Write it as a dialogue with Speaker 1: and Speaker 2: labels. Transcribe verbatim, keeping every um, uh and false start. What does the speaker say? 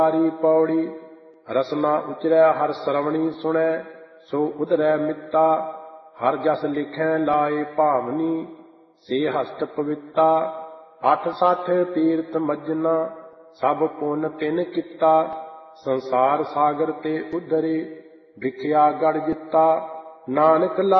Speaker 1: ਸਾਰੀ ਪੌੜੀ। ਰਸਨਾ ਉਚਰੈ ਹਰ ਸਰਵਣੀ ਸੁਣੈ, ਸੋ ਉਧਰੈ ਮਿੱਤਾ। ਹਰ ਜਸ ਲਿਖੈ ਲਾਏ ਭਾਵਨੀ, ਸੇ ਹਸਤ ਪਵਿੱਤਾ। ਅੱਠ ਸੱਠ ਤੀਰਥ ਮੱਜਨਾ, ਸਭ ਪੁੰਨ ਤਿਨ ਕੀਤਾ। ਸੰਸਾਰ ਸਾਗਰ ਤੇ ਉਧਰੇ, ਵਿਖਿਆ ਗੜ ਜਿੱਤਾ। ਨਾਨਕ